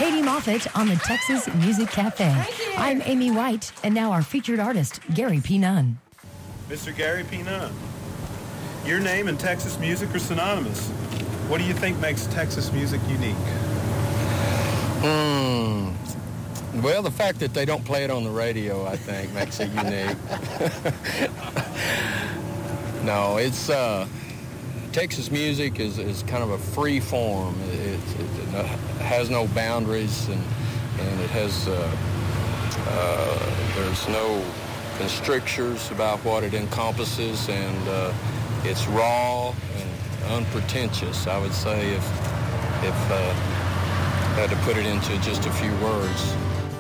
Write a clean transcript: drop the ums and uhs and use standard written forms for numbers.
Katie Moffitt on the Texas Music Cafe. I'm Amy White, and now our featured artist, Gary P. Nunn. Mr. Gary P. Nunn, your name and Texas music are synonymous. What do you think makes Texas music unique? Well, the fact that they don't play it on the radio, I think, makes it unique. No, it's Texas music is kind of a free form. It has no boundaries, and it has there's no constrictions about what it encompasses, and it's raw and unpretentious. I would say if I had to put it into just a few words.